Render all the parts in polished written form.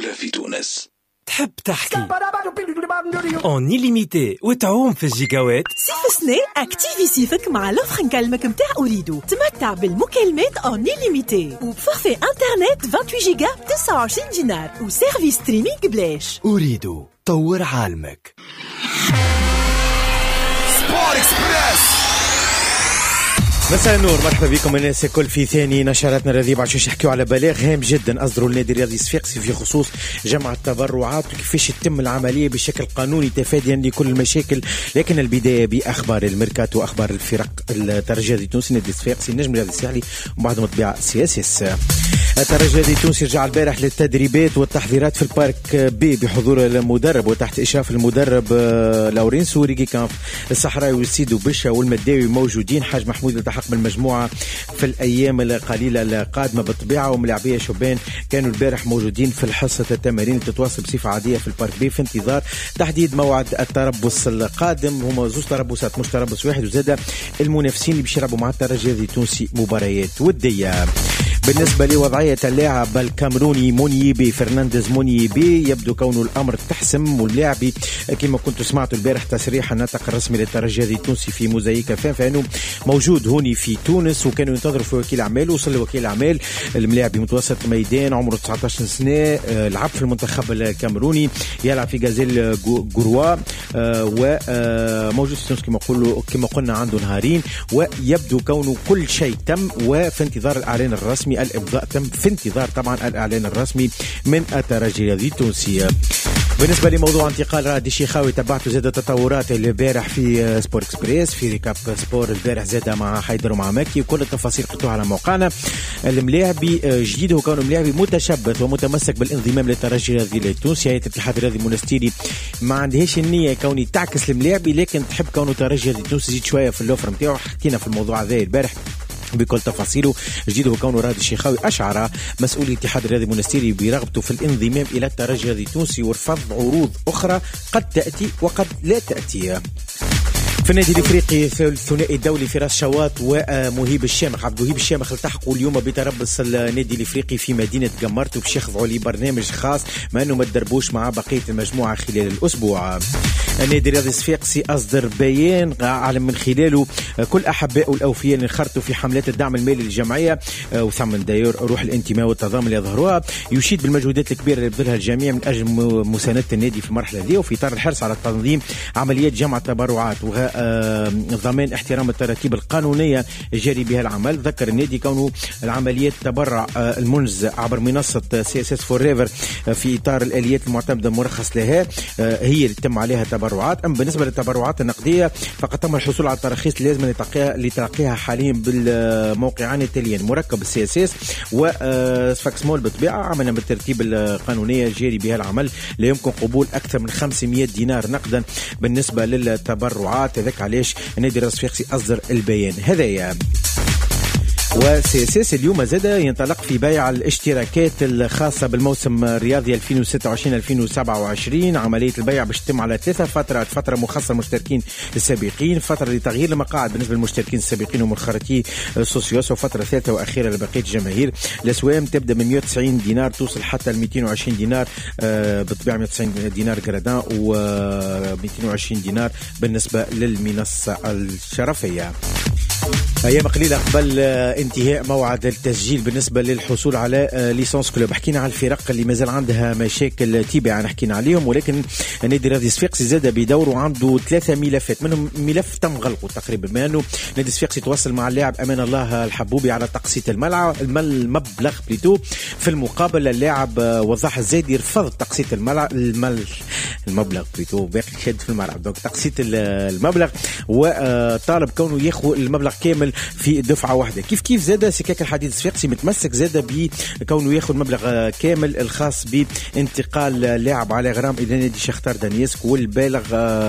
الأولى في تونس. تحب تحكي اون إليميتي وتعوم في الجيجاوات؟ صيف سنة اكتيفي صيفك مع لوفر نكلمك متاع أوريدو. تمتع بالمكالمات اون إليميتي وبفورفي انترنت 28 جيجا ب 29 دينار وسيرفيس ستريمينغ بلاش. أوريدو، طور عالمك. سبور اكسبريس. مساء النور، مرحبا بكم الناس الكل في ثاني نشراتنا الرياضية. عشان نحكيو على بلاغ هام جدا أصدروا النادي الرياضي الصفاقسي في خصوص جمع التبرعات وكيفاش يتم العملية بشكل قانوني تفاديا لكل المشاكل. لكن البداية بأخبار الميركاتو وأخبار الفرق الترجي التونسي. النادي الصفاقسي النجم الرياضي الساحلي وبعد مطبعة CSS. الترجي التونسي رجع البارح للتدريبات والتحضيرات في البارك بي بحضور المدرب وتحت إشراف المدرب لورينسو ريكي كانف. الصحراوي والسيدو بشا والمداوي موجودين. حاج محمود التحق بالمجموعة في الأيام القليلة القادمة بالطبيعة. وملاعبية شبان كانوا البارح موجودين في الحصة التمارين تتواصل بصفة عادية في البارك بي في انتظار تحديد موعد التربص القادم. هما زوج تربصات مش تربص واحد. وزاد المنافسين اللي باش يلعبوا مع الترجي التونسي مباريات ودية. بالنسبة لوضعية اللاعب الكامروني مونيبي فرنانديز مونيبي يبدو كونه الأمر تحسم. واللاعبي كما كنت سمعتوا البارح تصريح الناطق الرسمي للترجي التونسي في موزايك فانه موجود هوني في تونس وكانوا ينتظروا في وكيل أعمال. وصل وكيل أعمال الملاعبي متوسط الميدان عمره 19 سنة. لعب في المنتخب الكامروني يلعب في غازيل غوروا وموجود في تونس كما قلنا عنده نهارين. ويبدو كونه كل شيء تم وفي انتظار الإعلان الرسمي. الإمضاء تم في انتظار طبعا الإعلان الرسمي من الترجي التونسي. بالنسبة لموضوع انتقال رائد الشيخاوي تبعته زاد تطورات البارح في سبور اكسبريس في ريكاب سبور البارح زاد مع حيدر ومع مكي وكل التفاصيل قلتوها على موقعنا. الملاعبي جديد هو كونه ملاعبي متشبث ومتمسك بالانضمام للترجي التونسي. هيئة الاتحاد الرياضي المونستيري ما عندهاش النية كوني تعكس الملاعبي لكن تحب كونه الترجي التونسي يزيد شوية في اللوفر نتاعو. حكينا في الموضوع هذا البارح بكل تفاصيله. جديد هو كونه رائد الشيخاوي أشعر مسؤول الاتحاد الرياضي المونستيري برغبته في الانضمام إلى الترجي التونسي ورفض عروض أخرى قد تأتي وقد لا تأتي. في النادي الافريقي الثنائي الدولي فراس شواط ومهيب الشامخ عبد الوهيب الشامخ التحقوا اليوم بتربص النادي الافريقي في مدينه قمرت وباش يخضعوا لبرنامج خاص ما انه ما تدربوش مع بقيه المجموعه خلال الاسبوع. النادي الرياضي الصفاقسي اصدر بيان اعلن من خلاله كل احبائه الاوفياء اللي انخرطوا في حملات الدعم المالي للجمعيه وثمن داير روح الانتماء والتضامن اللي يظهروها. يشيد بالمجهودات الكبيره اللي بذلها الجميع من اجل مسانده النادي في المرحله هذه وفي اطار الحرص على تنظيم عمليات جمع التبرعات ضمان احترام التراتيب القانونية الجاري بها العمل. ذكر النادي كونه العمليات تبرع المنجز عبر منصة CSS Forever في إطار الآليات المعتمدة المرخص لها هي اللي تم عليها تبرعات. أما بالنسبة للتبرعات النقدية فقد تم الحصول على التراخيص اللازمة لتلقيها حاليا بالموقعان التاليين مركب CSS وسفاكس مول بالطبيعة عملا بالترتيب القانونية الجاري بها العمل. لا يمكن قبول أكثر من 500 دينار نقدا بالنسبة للتبرعات. ذاك علاش النادي الصفاقسي أصدر البيان هذايا. وسياسيس اليوم زاد ينطلق في بيع الاشتراكات الخاصة بالموسم الرياضي 2026-2027. عملية البيع باش تتم على 3 فترات. فترة مخصصة للمشتركين السابقين، فترة لتغيير المقاعد بالنسبة للمشتركين السابقين ومنخرطي السوسيوس، وفترة ثالثة وأخيرة لبقية الجماهير. الأسوام تبدأ من 190 دينار توصل حتى ل 220 دينار بالطبيعة 190 دينار جرادان و 220 دينار بالنسبة للمنصة الشرفية. أيام قليلة قبل انتهاء موعد التسجيل بالنسبة للحصول على ليسانس كلوب. حكينا على الفرق اللي مازال عندها مشاكل تابعة حكينا عليهم، ولكن النادي الرياضي الصفاقسي زاد بدوره عنده 3 ملفات منهم ملف تم غلقه تقريبا، بما أنه النادي الصفاقسي تواصل مع اللاعب أمان الله الحبوبي على تقسيط المبلغ بليتو. في المقابل اللاعب وضح الزايدي رفض تقسيط المبلغ بليتو باقي شد في الملعب دونك تقسيط المبلغ، وطالب كونه ياخذ المبلغ كامل في دفعة واحدة. كيف زاد سكاك الحديد الصفاقسي متمسك زاد بكونه ياخذ مبلغ كامل الخاص بانتقال لاعب على غرام إلى نادي شختار دانيسك والبالغ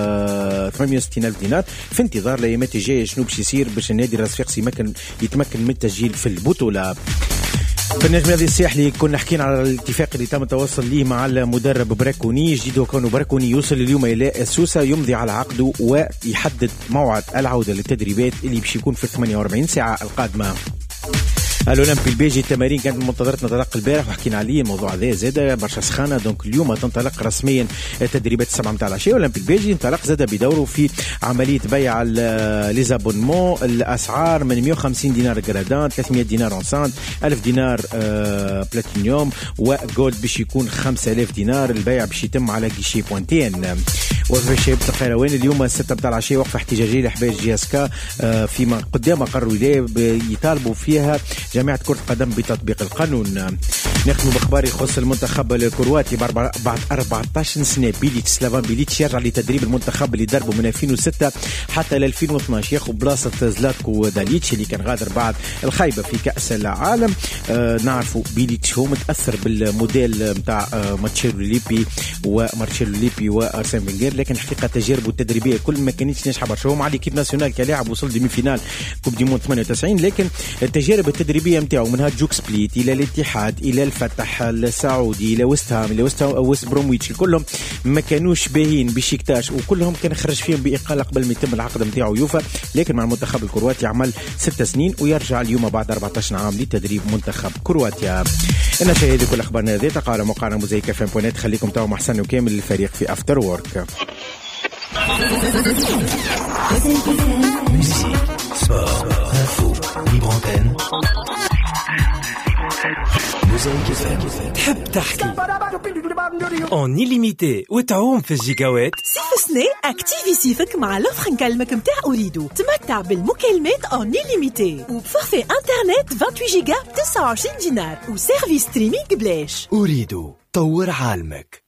68,000 دينار في انتظار الأيامات الجاية شنو باش يصير باش النادي الصفاقسي يتمكن من التسجيل في البطولة. في النجم الرياضي الساحلي كنا حكينا على الاتفاق اللي تم التوصل ليه مع المدرب براكوني. جديد وكونه براكوني يوصل اليوم إلى السوسة يمضي على عقده ويحدد موعد العودة للتدريبات اللي باش يكون في 48 ساعة القادمة. الأولمبي البيجي التمارين كانت منتظرتنا تنطلق البارح وحكينا عليه الموضوع هذا زاد برشا سخانه. دونك اليوم تنطلق رسميا تدريبات 7 متاع العشيه. الأولمبي البيجي انطلق زاد بدوره في عمليه بيع ليزابونمون. الاسعار من 150 دينار جرادان، 300 دينار اونساند، 1000 دينار بلاتينيوم، وجولد باش يكون 5000 دينار. البيع باش يتم على كيشي بوانتين. وفي شباب القيروان اليوم 6 متاع العشيه وقفه احتجاجيه لحبايب جي اس كا فيما قدام مقر ولايه يطالبوا فيها جماعه كره القدم بتطبيق القانون. نختم باخبار يخص المنتخب الكرواتي. بعد 14 سنه بيليتش سلافان بيليتش يرجع لتدريب المنتخب اللي دربه من 2006 حتى ل 2012، ياخذ بلاصه زلاتكو داليتش اللي كان غادر بعد الخيبه في كاس العالم. نعرفوا بيليتش هو متاثر بالموديل نتاع مارتشيلو ليبي وارسن فينغر، لكن حقيقه تجاربه التدريبيه كل ما كانتش ناجحه برشا. هو مع ليكيب ناسيونال كلاعب وصل ديمي فينال كوب دي موند 98، لكن التجارب التدريبيه نتاعو منها جوك سبليت الى الاتحاد الى الفتح السعودي الى ويست هام الى ويست برومويتش كلهم ما كانوش باهين بشيكتاش، وكلهم كان خرج فيهم باقاله قبل ما يتم العقد نتاعو يوفا. لكن مع المنتخب الكرواتي عمل 6 سنين ويرجع اليوم بعد 14 عام لتدريب منتخب كرواتيا. انا شاهد كل اخبارنا هذه تقع على موقعنا موزايك اف ام. خليكم تاو مع حسن وكامل الفريق في افتر وورك. تحب تحكي اون illimité وتعوم في الجيجاوات. صيف سنة اكتيفي صيفك مع لوفر نكلمك متاع أوريدو. تمتع بالمكالمات اون illimité وبفورفي انترنت 28 جيجا ب 29 دينار وسيرفيس ستريمينغ بلاش. أريد طور عالمك.